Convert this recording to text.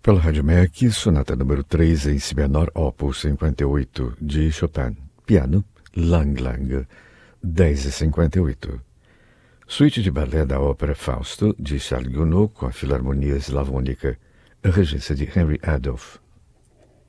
Pela Rádio MEC, sonata número 3 em si menor, opus 58, de Chopin. Piano, Lang Lang, 10h58. Suíte de balé da ópera Fausto, de Charles Gounod, com a Filarmonia Slavônica, a regência de Henry Adolph.